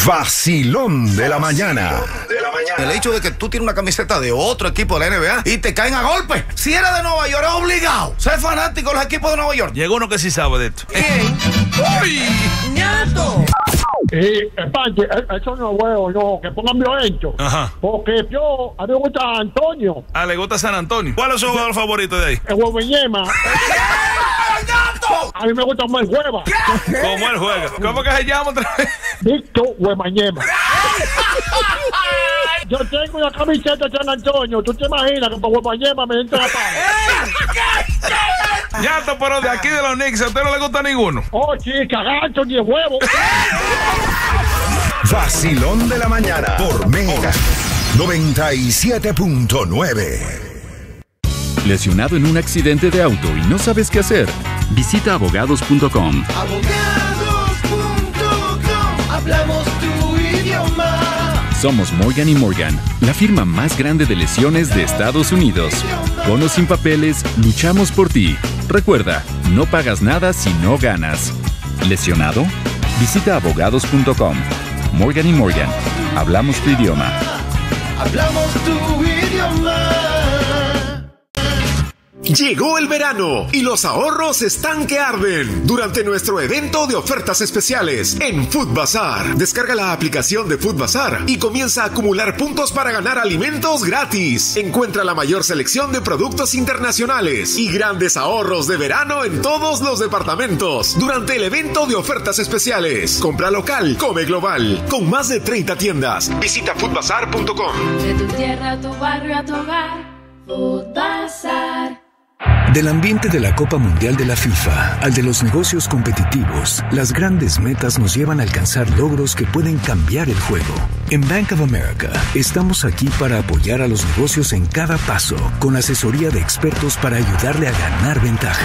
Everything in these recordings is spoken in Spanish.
Vacilón de la mañana. El hecho de que tú tienes una camiseta de otro equipo de la NBA y te caen a golpe. Si eres de Nueva York, es obligado ser fanático de los equipos de Nueva York. Llegó uno que sí sabe de esto. ¿Quién? ¡Uy! ¡Ñato! Panche, eso no es huevo, no, que pongan violento. Ajá. Porque a mí me gusta Antonio. Ah, le gusta San Antonio. ¿Cuál es su jugador favorito de ahí? El Hueveñema. A mí me gusta más el Hueva. ¿Cómo él juega? ¿Cómo que se llama otra vez? Víctor Hueveñema. Yo tengo una camiseta de San Antonio. ¿Tú te imaginas que por Hueveñema me entra la paz? Ñato, pero de aquí de los Knicks, ¿a usted no le gusta ninguno? Oh, chica, gancho ni el huevo. Vacilón de la mañana por Mega 97.9. ¿Lesionado en un accidente de auto y no sabes qué hacer? Visita abogados.com. Hablamos tu idioma. Somos Morgan & Morgan, la firma más grande de lesiones de Estados Unidos. Con o sin papeles, luchamos por ti. Recuerda, no pagas nada si no ganas. ¿Lesionado? Visita abogados.com. Morgan & Morgan, hablamos tu idioma. Hablamos tu idioma. Llegó el verano y los ahorros están que arden durante nuestro evento de ofertas especiales en Food Bazar. Descarga la aplicación de Food Bazar y comienza a acumular puntos para ganar alimentos gratis. Encuentra la mayor selección de productos internacionales y grandes ahorros de verano en todos los departamentos durante el evento de ofertas especiales. Compra local, come global, con más de 30 tiendas. Visita foodbazar.com. De tu tierra a tu barrio a tu hogar, Food Bazar. Del ambiente de la Copa Mundial de la FIFA al de los negocios competitivos, las grandes metas nos llevan a alcanzar logros que pueden cambiar el juego. En Bank of America, estamos aquí para apoyar a los negocios en cada paso, con asesoría de expertos para ayudarle a ganar ventaja.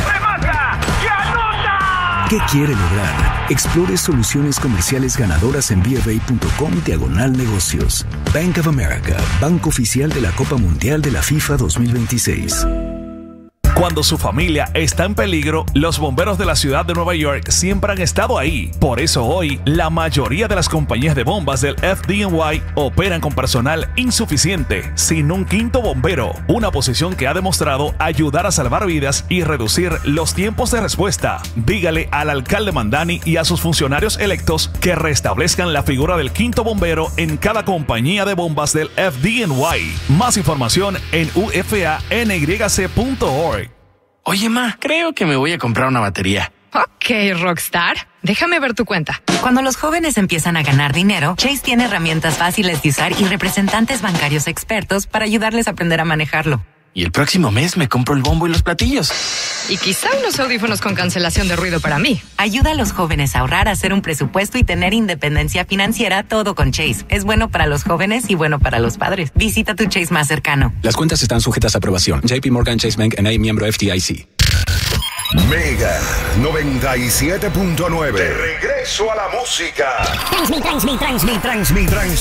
¿Qué quiere lograr? Explore soluciones comerciales ganadoras en BofA.com/negocios. Bank of America, banco oficial de la Copa Mundial de la FIFA 2026. Cuando su familia está en peligro, los bomberos de la ciudad de Nueva York siempre han estado ahí. Por eso hoy, la mayoría de las compañías de bombas del FDNY operan con personal insuficiente, sin un quinto bombero, una posición que ha demostrado ayudar a salvar vidas y reducir los tiempos de respuesta. Dígale al alcalde Mandani y a sus funcionarios electos que restablezcan la figura del quinto bombero en cada compañía de bombas del FDNY. Más información en ufanyc.org. Oye, ma, creo que me voy a comprar una batería. Ok, Rockstar. Déjame ver tu cuenta. Cuando los jóvenes empiezan a ganar dinero, Chase tiene herramientas fáciles de usar y representantes bancarios expertos para ayudarles a aprender a manejarlo. Y el próximo mes me compro el bombo y los platillos. Y quizá unos audífonos con cancelación de ruido para mí. Ayuda a los jóvenes a ahorrar, a hacer un presupuesto y tener independencia financiera, todo con Chase. Es bueno para los jóvenes y bueno para los padres. Visita tu Chase más cercano. Las cuentas están sujetas a aprobación. JP Morgan Chase Bank N.A., miembro FDIC. Mega 97.9. De regreso a la música. Transmit.